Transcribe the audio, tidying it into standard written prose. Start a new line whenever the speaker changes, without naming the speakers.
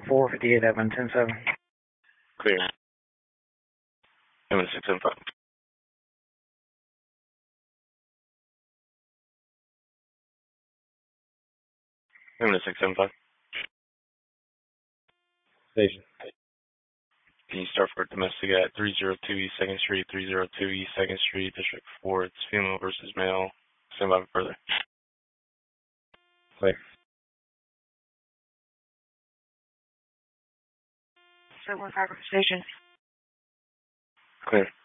458 Evan, 10-7.
Clear. Evan 675. Evan 675.
Station.
Can you start for domestic at 302 East 2nd Street, 302 East 2nd Street, District 4. It's female versus male. Stand by for further.
Clear.
715 station.
Clear.